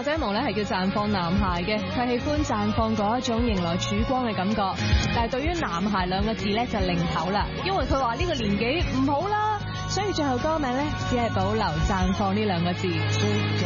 仔毛咧係叫綻放男孩嘅，佢喜歡綻放嗰一種迎來曙光嘅感覺。但係對於男孩兩個字咧就擰頭啦，因為佢話呢個年紀唔好啦，所以最後歌名咧只係保留綻放呢兩個字。